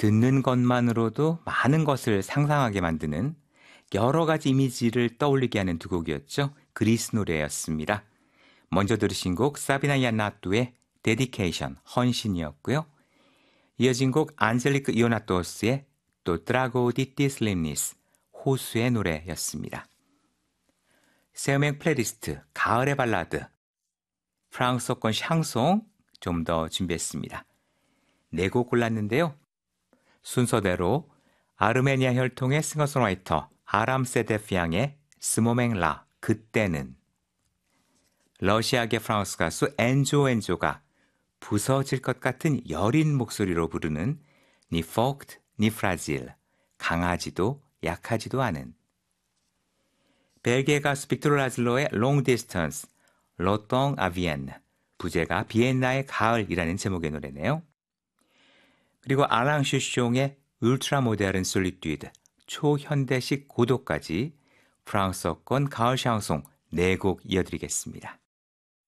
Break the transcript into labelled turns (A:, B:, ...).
A: 듣는 것만으로도 많은 것을 상상하게 만드는 여러 가지 이미지를 떠올리게 하는 두 곡이었죠. 그리스 노래였습니다. 먼저 들으신 곡 사비나 이안나뚜의 데디케이션, 헌신이었고요. 이어진 곡 안젤리크 이오나토스의 또 트라고 디티 슬림니스, 호수의 노래였습니다. 세우맹 플레이리스트, 가을의 발라드, 프랑스어권 샹송 좀 더 준비했습니다. 네 곡 골랐는데요. 순서대로 아르메니아 혈통의 싱어송라이터 아람 세데피앙의 스모맹라, 그때는, 러시아계 프랑스 가수 엔조가 부서질 것 같은 여린 목소리로 부르는 니 포크트, 니 프라질, 강하지도 약하지도 않은, 벨기에 가수 빅토르 라즐로의 롱 디스턴스, 로똥 아비엔, 부제가 비엔나의 가을이라는 제목의 노래네요. 그리고 알랑 슈숑의 울트라 모데른 솔리튜드, 초현대식 고도까지 프랑스어권 가을 샹송 4곡 이어드리겠습니다.